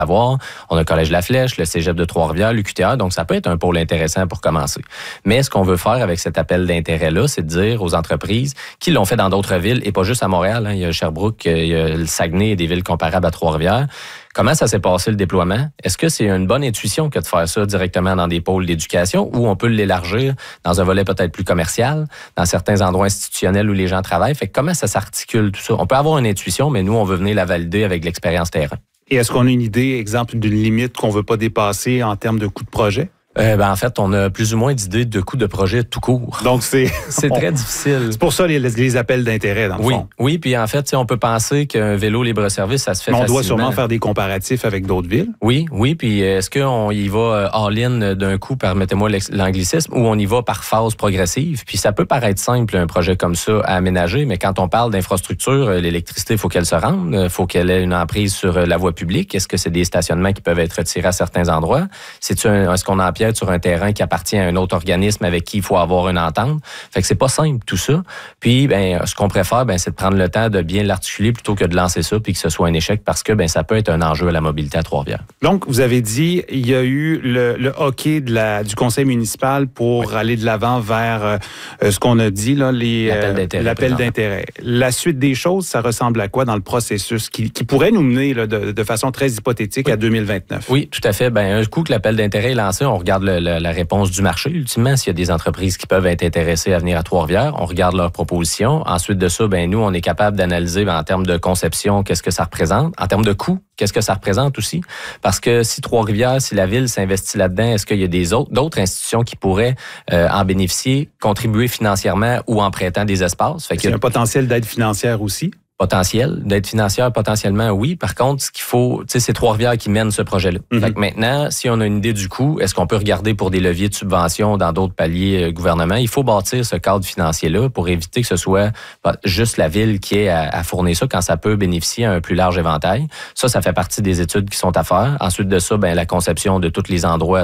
avoir. On a le Collège La Flèche, le Cégep de Trois-Rivières, l'UQTR, donc ça peut être un pôle intéressant pour commencer. Mais ce qu'on veut faire avec cet appel d'intérêt-là, c'est de dire aux entreprises qui l'ont fait dans d'autres villes, et pas juste à Montréal, il y a Sherbrooke, il y a le Saguenay et des villes comparables à Trois-Rivières. Comment ça s'est passé le déploiement? Est-ce que c'est une bonne intuition que de faire ça directement dans des pôles d'éducation ou on peut l'élargir dans un volet peut-être plus commercial, dans certains endroits institutionnels où les gens travaillent? Fait que comment ça s'articule tout ça? On peut avoir une intuition, mais nous, on veut venir la valider avec l'expérience terrain. Et est-ce qu'on a une idée, exemple, d'une limite qu'on ne veut pas dépasser en termes de coût de projet? En fait, on a plus ou moins d'idées de coûts de projet tout court. Donc, c'est très difficile. C'est pour ça les appels d'intérêt, dans le fond. Oui, puis en fait, on peut penser qu'un vélo libre-service, ça se fait facilement. On doit sûrement faire des comparatifs avec d'autres villes. Oui, puis est-ce qu'on y va all-in d'un coup, permettez-moi l'anglicisme, ou on y va par phase progressive? Puis ça peut paraître simple, un projet comme ça, à aménager, mais quand on parle d'infrastructure, l'électricité, il faut qu'elle se rende, il faut qu'elle ait une emprise sur la voie publique. Est-ce que c'est des stationnements qui peuvent être retirés à certains endroits? Est-ce qu'on empiète sur un terrain qui appartient à un autre organisme avec qui il faut avoir une entente? Fait que c'est pas simple tout ça. Puis ce qu'on préfère, c'est de prendre le temps de bien l'articuler plutôt que de lancer ça puis que ce soit un échec parce que ça peut être un enjeu à la mobilité à Trois-Rivières. Donc, vous avez dit, il y a eu le hockey du conseil municipal pour aller de l'avant vers ce qu'on a dit, là, l'appel d'intérêt. La suite des choses, ça ressemble à quoi dans le processus qui pourrait nous mener là, de façon très hypothétique à 2029? Oui, tout à fait. Un coup que l'appel d'intérêt est lancé, on regarde la réponse du marché. Ultimement, s'il y a des entreprises qui peuvent être intéressées à venir à Trois-Rivières, on regarde leurs propositions. Ensuite de ça, nous, on est capable d'analyser en termes de conception, qu'est-ce que ça représente. En termes de coût, qu'est-ce que ça représente aussi? Parce que si Trois-Rivières, si la ville s'investit là-dedans, est-ce qu'il y a d'autres institutions qui pourraient en bénéficier, contribuer financièrement ou en prêtant des espaces? Fait qu'il y a un potentiel d'aide financière aussi? Potentiel, d'aide financière, potentiellement, oui. Par contre, ce qu'il faut, c'est Trois-Rivières qui mène ce projet-là. Fait que maintenant, si on a une idée du coût, est-ce qu'on peut regarder pour des leviers de subvention dans d'autres paliers gouvernement? Il faut bâtir ce cadre financier-là pour éviter que ce soit juste la ville qui ait à fournir ça quand ça peut bénéficier à un plus large éventail. Ça fait partie des études qui sont à faire. Ensuite de ça, la conception de tous les endroits,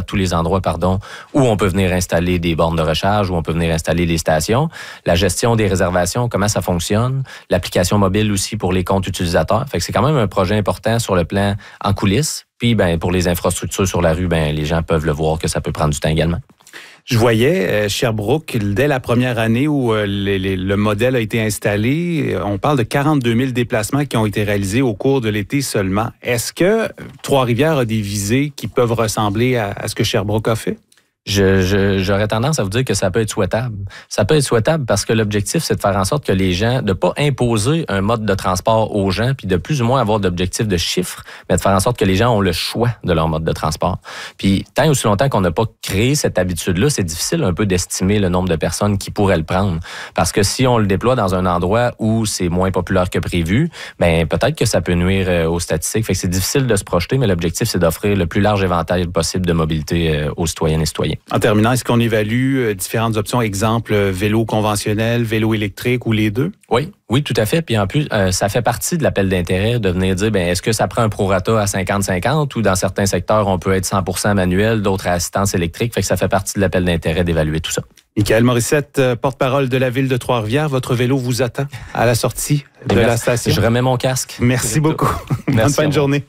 où on peut venir installer des bornes de recharge, où on peut venir installer des stations. La gestion des réservations, comment ça fonctionne. L'application mobile aussi pour les comptes utilisateurs. Fait que c'est quand même un projet important sur le plan en coulisses. Puis, pour les infrastructures sur la rue, les gens peuvent le voir que ça peut prendre du temps également. Je voyais Sherbrooke, dès la première année où le modèle a été installé, on parle de 42 000 déplacements qui ont été réalisés au cours de l'été seulement. Est-ce que Trois-Rivières a des visées qui peuvent ressembler à ce que Sherbrooke a fait? J'aurais tendance à vous dire que ça peut être souhaitable. Ça peut être souhaitable parce que l'objectif, c'est de faire en sorte que les gens, de pas imposer un mode de transport aux gens, puis de plus ou moins avoir d'objectifs de chiffres, mais de faire en sorte que les gens ont le choix de leur mode de transport. Puis, tant et aussi longtemps qu'on n'a pas créé cette habitude-là, c'est difficile un peu d'estimer le nombre de personnes qui pourraient le prendre. Parce que si on le déploie dans un endroit où c'est moins populaire que prévu, peut-être que ça peut nuire aux statistiques. Fait que c'est difficile de se projeter, mais l'objectif, c'est d'offrir le plus large éventail possible de mobilité aux citoyennes et citoyens. En terminant, est-ce qu'on évalue différentes options, exemple vélo conventionnel, vélo électrique ou les deux? Oui, tout à fait. Puis en plus, ça fait partie de l'appel d'intérêt de venir dire, est-ce que ça prend un prorata à 50-50 ou dans certains secteurs, on peut être 100% manuel, d'autres à assistance électrique. Fait que ça fait partie de l'appel d'intérêt d'évaluer tout ça. Michaël Morissette, porte-parole de la ville de Trois-Rivières, votre vélo vous attend à la sortie de la station. Je remets mon casque. Merci beaucoup. Bonne fin de journée.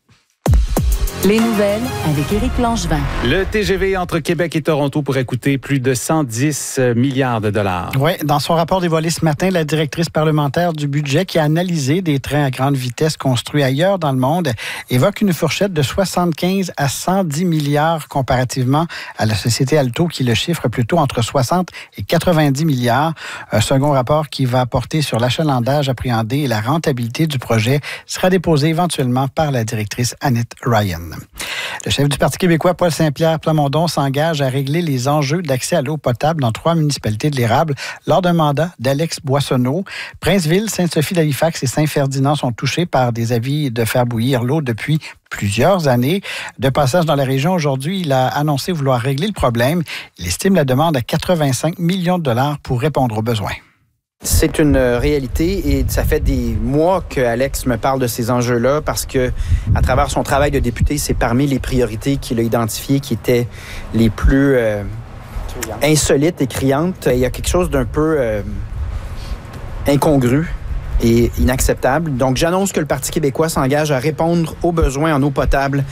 Les nouvelles avec Éric Langevin. Le TGV entre Québec et Toronto pourrait coûter plus de 110 milliards de dollars. Oui, dans son rapport dévoilé ce matin, la directrice parlementaire du budget qui a analysé des trains à grande vitesse construits ailleurs dans le monde évoque une fourchette de 75 à 110 milliards comparativement à la société Alto qui le chiffre plutôt entre 60 et 90 milliards. Un second rapport qui va porter sur l'achalandage appréhendé et la rentabilité du projet sera déposé éventuellement par la directrice Annette Ryan. Le chef du Parti québécois, Paul Saint-Pierre Plamondon, s'engage à régler les enjeux d'accès à l'eau potable dans 3 municipalités de l'Érable lors d'un mandat d'Alex Boissonneau. Princeville, Sainte-Sophie d'Halifax et Saint-Ferdinand sont touchés par des avis de faire bouillir l'eau depuis plusieurs années. De passage dans la région aujourd'hui, il a annoncé vouloir régler le problème. Il estime la demande à 85 millions de dollars pour répondre aux besoins. C'est une réalité et ça fait des mois que Alex me parle de ces enjeux-là parce que, à travers son travail de député, c'est parmi les priorités qu'il a identifiées qui étaient les plus insolites et criantes. Il y a quelque chose d'un peu incongru et inacceptable. Donc, j'annonce que le Parti québécois s'engage à répondre aux besoins en eau potable